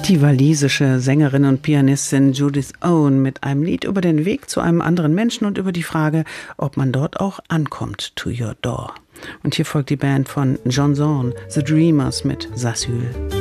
Die walisische Sängerin und Pianistin Judith Owen mit einem Lied über den Weg zu einem anderen Menschen und über die Frage, ob man dort auch ankommt, to your door. Und hier folgt die Band von John Zorn, The Dreamers mit Sasyl.